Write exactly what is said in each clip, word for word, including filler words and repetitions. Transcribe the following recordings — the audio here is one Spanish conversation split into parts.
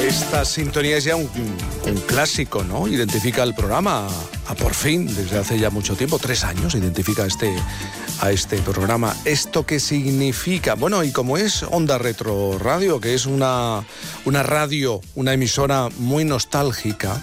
Esta sintonía es ya un, un clásico, ¿no? Identifica el programa, a por fin, desde hace ya mucho tiempo, tres años, identifica este, a este programa. ¿Esto qué significa? Bueno, y como es Onda Retro Radio, que es una, una radio, una emisora muy nostálgica,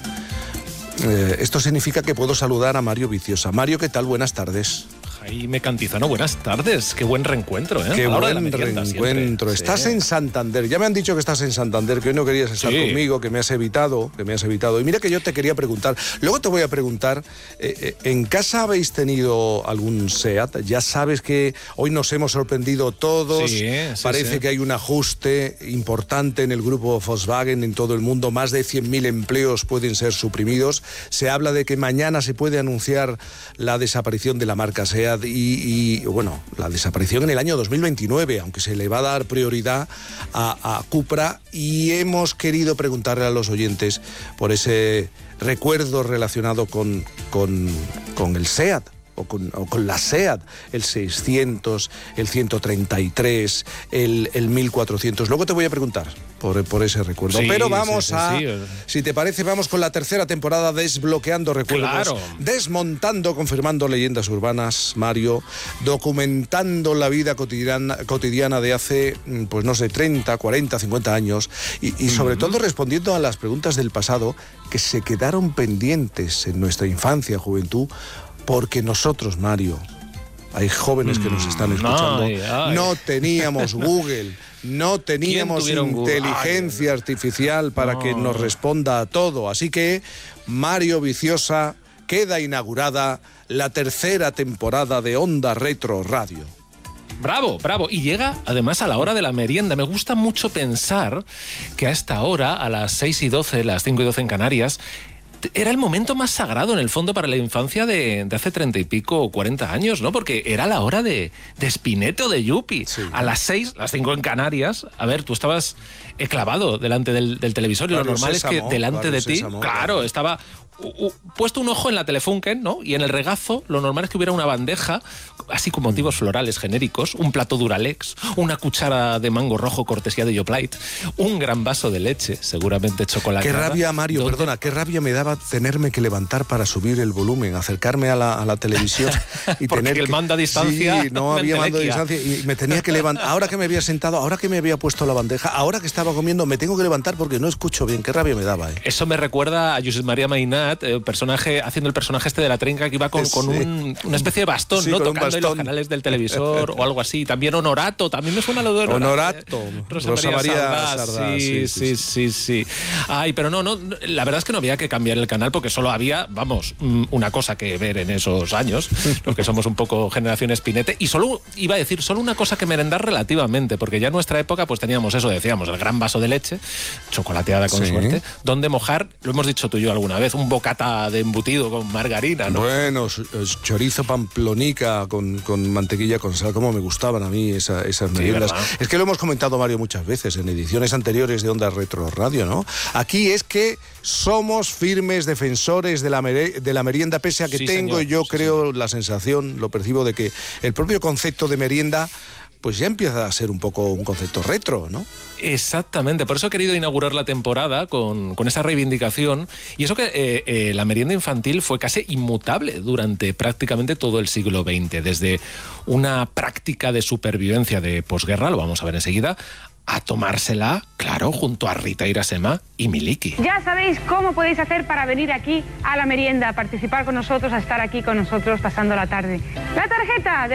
eh, esto significa que puedo saludar a Mario Viciosa. Mario, ¿qué tal? Buenas tardes. Jaime Cantizano, buenas tardes. Qué buen reencuentro, ¿eh? Qué buen reencuentro. Estás sí. en Santander. Ya me han dicho que estás en Santander, que hoy no querías estar sí. conmigo, que me has evitado, que me has evitado. Y mira que yo te quería preguntar. Luego te voy a preguntar, eh, eh, ¿en casa habéis tenido algún SEAT? Ya sabes que hoy nos hemos sorprendido todos. Sí, sí, Parece sí. que hay un ajuste importante en el grupo Volkswagen en todo el mundo. Más de cien mil empleos pueden ser suprimidos. Se habla de que mañana se puede anunciar la desaparición de la marca SEAT. Y, y, bueno, la desaparición en el año dos mil veintinueve, aunque se le va a dar prioridad a, a Cupra, y hemos querido preguntarle a los oyentes por ese recuerdo relacionado con, con, con el SEAT. O con, o con la SEAT, el seiscientos, el ciento treinta y tres, el, el mil cuatrocientos. Luego te voy a preguntar por, por ese recuerdo. Sí, Pero vamos sí, sí, a, sí. si te parece, vamos con la tercera temporada Desbloqueando Recuerdos. Claro. Desmontando, confirmando leyendas urbanas, Mario, documentando la vida cotidiana, cotidiana de hace, pues no sé, treinta, cuarenta, cincuenta años y, y sobre uh-huh. todo respondiendo a las preguntas del pasado que se quedaron pendientes en nuestra infancia, juventud. Porque nosotros, Mario, hay jóvenes que nos están escuchando, ay, ay. no teníamos Google, no teníamos inteligencia Google? artificial para no. que nos responda a todo. Así que, Mario Viciosa, queda inaugurada la tercera temporada de Onda Retro Radio. Bravo, bravo. Y llega además a la hora de la merienda. Me gusta mucho pensar que a esta hora, a las seis y doce, las cinco y doce en Canarias, era el momento más sagrado en el fondo para la infancia de, de hace treinta y pico o cuarenta años, ¿no? Porque era la hora de, de Spinetta o de Yupi. Sí. A las seis, las cinco en Canarias, a ver, tú estabas clavado delante del, del televisor y Barrio lo normal Sésamo, es que delante de ti, Sésamo, claro, claro, estaba uh, uh, puesto un ojo en la Telefunken, ¿no? Y en el regazo lo normal es que hubiera una bandeja, así con motivos mm. florales genéricos, un plato Duralex, una cuchara de mango rojo cortesía de Yoplait, un gran vaso de leche, seguramente chocolate. Qué rabia, Mario, ¿Dónde? perdona, qué rabia me daba tenerme que levantar para subir el volumen, acercarme a la, a la televisión y Porque tener el que... mando a distancia. Sí, no había mando a distancia y me tenía que levantar. Ahora que me había sentado, ahora que me había puesto la bandeja, ahora que estaba comiendo, me tengo que levantar porque no escucho bien. Qué rabia me daba, ¿eh? Eso me recuerda a Josep María Mainat, eh, personaje, haciendo el personaje este de la trenca que iba con, sí. con un, una especie de bastón, sí, ¿no? Tocando bastón. en los canales del televisor o algo así. También Honorato, también me suena lo de Honorato. Honorato. Eh, Rosa, Rosa María, María Sardá, Sardá. Sí, sí, sí, sí, sí. Ay, pero no, no, la verdad es que no había que cambiar el canal porque solo había, vamos, una cosa que ver en esos años, los que somos un poco generación Spinetta, y solo, iba a decir, solo una cosa que merendar relativamente, porque ya en nuestra época pues teníamos eso, decíamos, el gran vaso de leche, chocolateada con sí. suerte, donde mojar, lo hemos dicho tú y yo alguna vez, un bocata de embutido con margarina, ¿no? Bueno, chorizo pamplonica con, con mantequilla con sal, como me gustaban a mí esa, esas meriendas. Sí, es que lo hemos comentado, Mario, muchas veces en ediciones anteriores de Onda Retro Radio, ¿no? Aquí es que somos firmes defensores de la, mere- de la merienda, pese a que sí, tengo señor. yo sí, creo señor. la sensación, lo percibo, de que el propio concepto de merienda pues ya empieza a ser un poco un concepto retro, ¿no? Exactamente, por eso he querido inaugurar la temporada con, con esa reivindicación, y eso que eh, eh, la merienda infantil fue casi inmutable durante prácticamente todo el siglo veinte, desde una práctica de supervivencia de posguerra, lo vamos a ver enseguida, a tomársela, claro, junto a Rita Irasema y Miliki. Ya sabéis cómo podéis hacer para venir aquí a la merienda, a participar con nosotros, a estar aquí con nosotros pasando la tarde. La tarjeta de